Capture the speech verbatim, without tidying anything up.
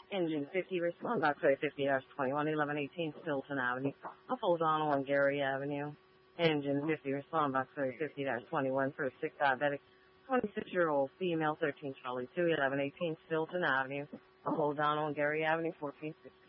Engine fifty, respond box rate fifty twenty-one, eleven eighteen Stilton Avenue. Off O'Donnell on Gary Avenue. Engine fifty, respond box rate fifty twenty-one for a sick diabetic. twenty-six-year-old female, thirteen Charlie two, eleven eighteen Stilton Avenue. Off O'Donnell on Gary Avenue, fourteen sixty.